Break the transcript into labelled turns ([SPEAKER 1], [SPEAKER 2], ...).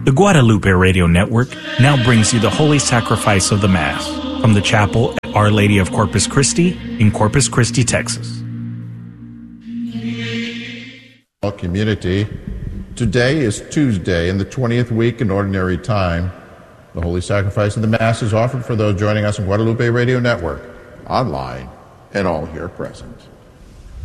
[SPEAKER 1] The Guadalupe Radio Network now brings you the Holy Sacrifice of the Mass from the chapel at Our Lady of Corpus Christi in Corpus Christi, Texas.
[SPEAKER 2] Community, today is Tuesday in the 20th week in Ordinary Time. The Holy Sacrifice of the Mass is offered for those joining us on Guadalupe Radio Network, online, and all here present.